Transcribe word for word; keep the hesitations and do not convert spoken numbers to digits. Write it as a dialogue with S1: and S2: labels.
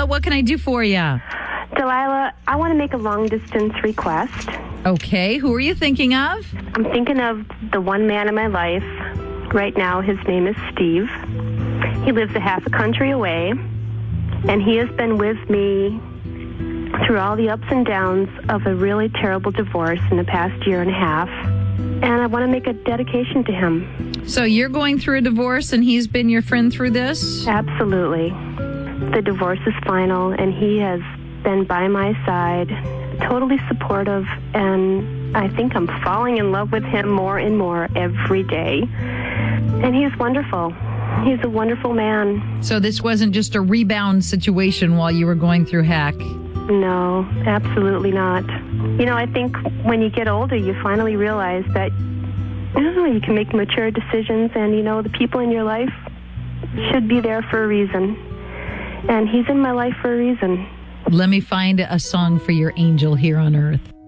S1: Delilah. What can I do for you?
S2: Delilah, I want to make a long-distance request.
S1: Okay. Who are you thinking of?
S2: I'm thinking of the one man in my life. Right now, his name is Steve. He lives a half a country away, and he has been with me through all the ups and downs of a really terrible divorce in the past year and a half. And I want to make a dedication to him.
S1: So you're going through a divorce, and he's been your friend through this?
S2: Absolutely. The divorce is final, and he has been by my side, totally supportive, and I think I'm falling in love with him more and more every day. And he's wonderful. He's a wonderful man.
S1: So this wasn't just a rebound situation while you were going through heck?
S2: No, absolutely not. You know, I think when you get older, you finally realize that, I don't know, you can make mature decisions, and, you know, the people in your life should be there for a reason. And he's in my life for a reason.
S1: Let me find a song for your angel here on earth.